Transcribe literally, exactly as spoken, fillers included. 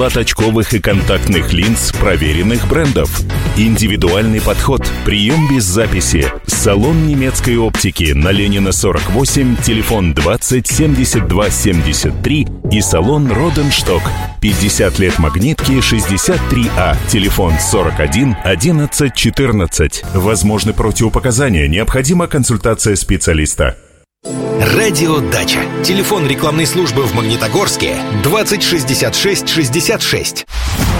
От очковых и контактных линз проверенных брендов. Индивидуальный подход. Прием без записи. Салон немецкой оптики на Ленина сорок восемь, телефон двадцать семьдесят два семьдесят три и салон Роденшток. пятьдесят лет магнитки, шестьдесят три А, телефон сорок один одиннадцать четырнадцать. Возможны противопоказания, необходима консультация специалиста. Радио Дача. Телефон рекламной службы в Магнитогорске двадцать шестьдесят шесть шестьдесят шесть.